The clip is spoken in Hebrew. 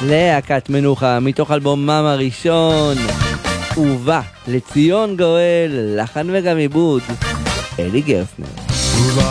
להקת מנוחה מתוך אלבומם הראשון, ובא לציון גואל, לחן וגם עיבוד אלי גרסנר. ובא